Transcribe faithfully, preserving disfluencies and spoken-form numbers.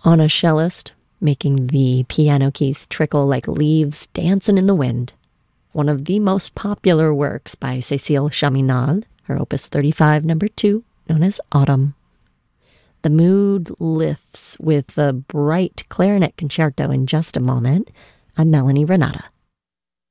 on a cellist, making the piano keys trickle like leaves dancing in the wind. One of the most popular works by Cécile Chaminade, her Opus thirty-five, number two, known as Autumn. The mood lifts with the bright clarinet concerto in just a moment. I'm Melanie Renata.